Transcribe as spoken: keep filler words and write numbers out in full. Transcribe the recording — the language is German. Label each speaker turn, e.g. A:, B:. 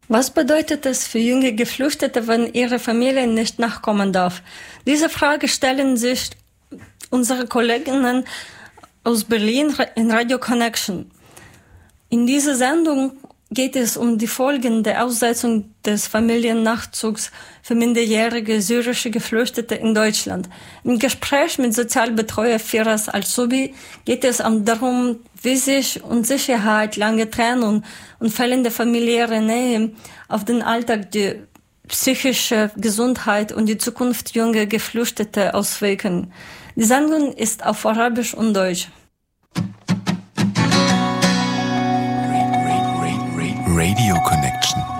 A: Was bedeutet es für junge Geflüchtete, wenn ihre Familie nicht nachkommen darf? Diese Frage stellen sich unsere Kolleginnen aus Berlin in Radio Connection. In dieser Sendung geht es um die Folgen der Aussetzung des Familiennachzugs für minderjährige syrische Geflüchtete in Deutschland. Im Gespräch mit Sozialbetreuer Firas Al-Subi geht es darum, wie sich Unsicherheit, lange Trennung und fehlende familiäre Nähe auf den Alltag, die psychische Gesundheit und die Zukunft junger Geflüchtete auswirken. Die Sendung ist auf Arabisch und Deutsch.
B: Radio Connection.